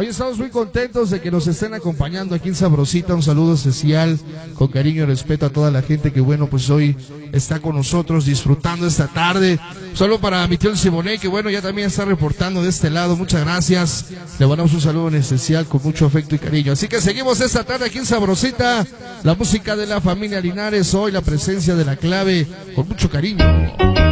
Hoy estamos muy contentos de que nos estén acompañando aquí en Sabrosita. Un saludo especial, con cariño y respeto a toda la gente que, bueno, pues hoy está con nosotros disfrutando esta tarde. Solo para mi tío el Simoné, que bueno, ya también está reportando de este lado. Muchas gracias. Le mandamos un saludo en especial con mucho afecto y cariño. Así que seguimos esta tarde aquí en Sabrosita. La música de la familia Linares, hoy la presencia de La Clave, con mucho cariño.